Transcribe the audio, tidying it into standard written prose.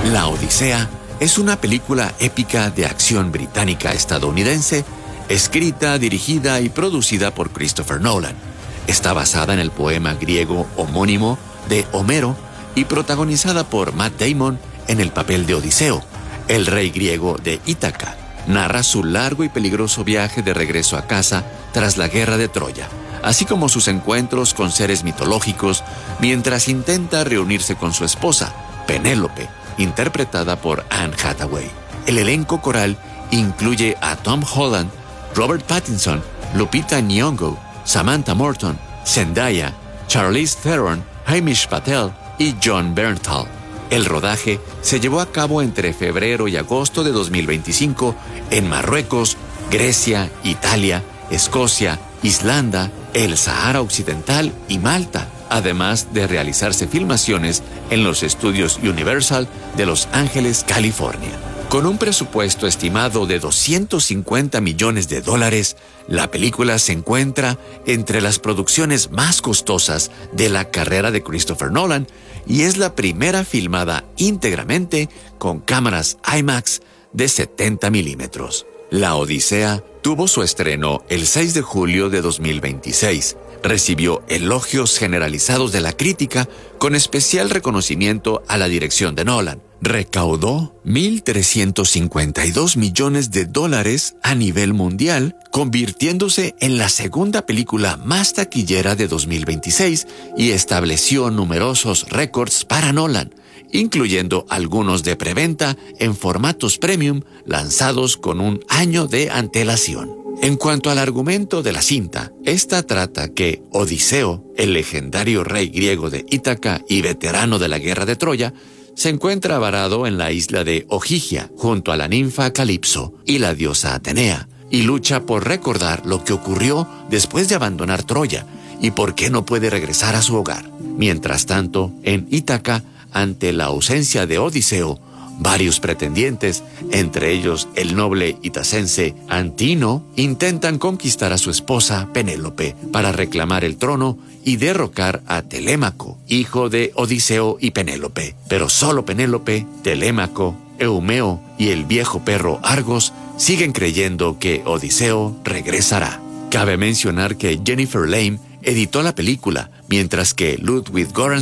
La Odisea es una película épica de acción británica-estadounidense, escrita, dirigida y producida por Christopher Nolan. Está basada en el poema griego homónimo de Homero y protagonizada por Matt Damon en el papel de Odiseo, el rey griego de Ítaca. Narra su largo y peligroso viaje de regreso a casa tras la guerra de Troya, así como sus encuentros con seres mitológicos mientras intenta reunirse con su esposa, Penélope, interpretada por Anne Hathaway. El elenco coral incluye a Tom Holland, Robert Pattinson, Lupita Nyong'o, Samantha Morton, Zendaya, Charlize Theron, Hamish Patel y Jon Bernthal. El rodaje se llevó a cabo entre febrero y agosto de 2025 en Marruecos, Grecia, Italia, Escocia, Islanda, el Sahara Occidental y Malta, además de realizarse filmaciones en los estudios Universal de Los Ángeles, California. Con un presupuesto estimado de $250 millones, la película se encuentra entre las producciones más costosas de la carrera de Christopher Nolan y es la primera filmada íntegramente con cámaras IMAX de 70 milímetros. La Odisea tuvo su estreno el 6 de julio de 2026. Recibió elogios generalizados de la crítica, con especial reconocimiento a la dirección de Nolan. Recaudó $1.352 millones a nivel mundial, convirtiéndose en la segunda película más taquillera de 2026 y estableció numerosos récords para Nolan, incluyendo algunos de preventa en formatos premium lanzados con un año de antelación. En cuanto al argumento de la cinta, esta trata que Odiseo, el legendario rey griego de Ítaca y veterano de la guerra de Troya, se encuentra varado en la isla de Ogygia junto a la ninfa Calipso y la diosa Atenea, y lucha por recordar lo que ocurrió después de abandonar Troya y por qué no puede regresar a su hogar. Mientras tanto, en Ítaca, ante la ausencia de Odiseo, varios pretendientes, entre ellos el noble itacense Antino, intentan conquistar a su esposa Penélope para reclamar el trono y derrocar a Telémaco, hijo de Odiseo y Penélope. Pero solo Penélope, Telémaco, Eumeo y el viejo perro Argos siguen creyendo que Odiseo regresará. Cabe mencionar que Jennifer Lame editó la película, mientras que Ludwig Göransson